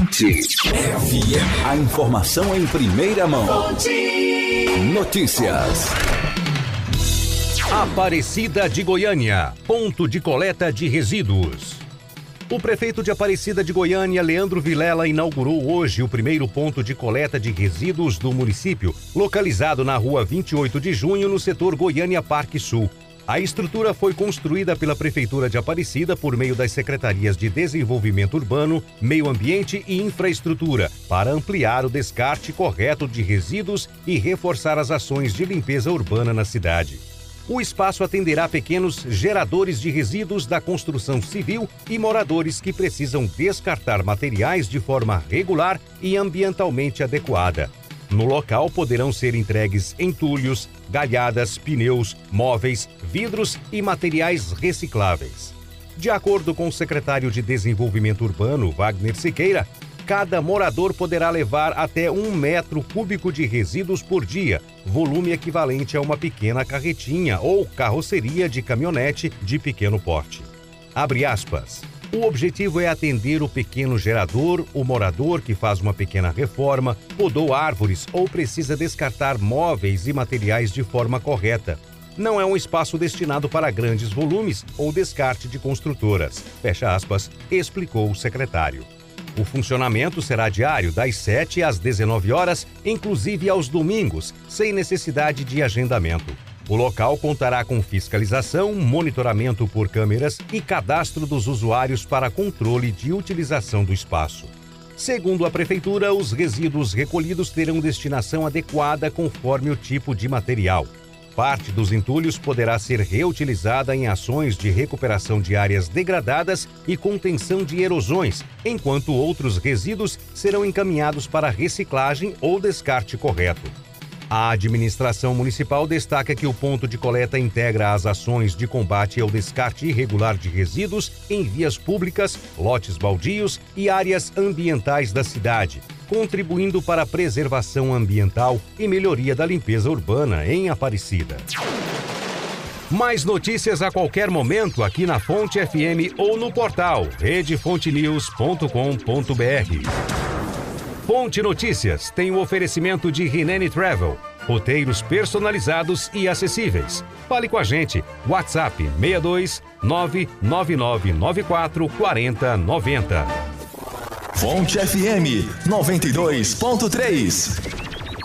FM. A informação em primeira mão. Notícias. Aparecida de Goiânia, ponto de coleta de resíduos. O prefeito de Aparecida de Goiânia, Leandro Vilela, inaugurou hoje o primeiro ponto de coleta de resíduos do município, localizado na rua 28 de junho, no setor Goiânia Parque Sul. A estrutura foi construída pela Prefeitura de Aparecida por meio das Secretarias de Desenvolvimento Urbano, Meio Ambiente e Infraestrutura, para ampliar o descarte correto de resíduos e reforçar as ações de limpeza urbana na cidade. O espaço atenderá pequenos geradores de resíduos da construção civil e moradores que precisam descartar materiais de forma regular e ambientalmente adequada. No local poderão ser entregues entulhos, galhadas, pneus, móveis, vidros e materiais recicláveis. De acordo com o secretário de Desenvolvimento Urbano, Wagner Siqueira, cada morador poderá levar até 1 metro cúbico de resíduos por dia, volume equivalente a uma pequena carretinha ou carroceria de caminhonete de pequeno porte. Abre aspas. O objetivo é atender o pequeno gerador, o morador que faz uma pequena reforma, podou árvores ou precisa descartar móveis e materiais de forma correta. Não é um espaço destinado para grandes volumes ou descarte de construtoras. Fecha aspas, explicou o secretário. O funcionamento será diário das 7 às 19 horas, inclusive aos domingos, sem necessidade de agendamento. O local contará com fiscalização, monitoramento por câmeras e cadastro dos usuários para controle de utilização do espaço. Segundo a Prefeitura, os resíduos recolhidos terão destinação adequada conforme o tipo de material. Parte dos entulhos poderá ser reutilizada em ações de recuperação de áreas degradadas e contenção de erosões, enquanto outros resíduos serão encaminhados para reciclagem ou descarte correto. A administração municipal destaca que o ponto de coleta integra as ações de combate ao descarte irregular de resíduos em vias públicas, lotes baldios e áreas ambientais da cidade, contribuindo para a preservação ambiental e melhoria da limpeza urbana em Aparecida. Mais notícias a qualquer momento aqui na Fonte FM ou no portal redefontenews.com.br. Fonte Notícias tem o oferecimento de Rinene Travel, roteiros personalizados e acessíveis. Fale com a gente, WhatsApp 62 99994 4090. Fonte FM 92.3.